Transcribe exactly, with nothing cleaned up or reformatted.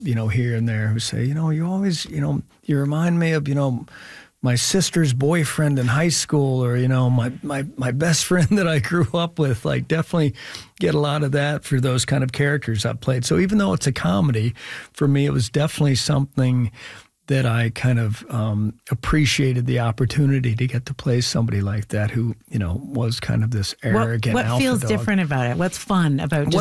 you know, here and there who say, you know, you always, you know, you remind me of, you know, my sister's boyfriend in high school, or, you know, my, my, my best friend that I grew up with. Like, definitely get a lot of that for those kind of characters I've played. So even though it's a comedy, for me, it was definitely something that I kind of um, appreciated the opportunity to get to play somebody like that who, you know, was kind of this arrogant What, what alpha feels dog. different about it? What's fun about just